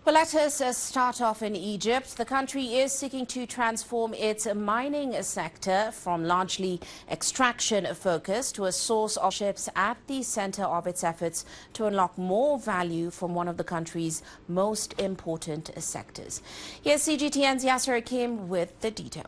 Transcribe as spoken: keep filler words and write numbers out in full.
Well, let us uh, start off in Egypt. The country is seeking to transform its mining sector from largely extraction focus to a source of ships at the center of its efforts to unlock more value from one of the country's most important sectors. Here's C G T N's Yasser Hakim with the details.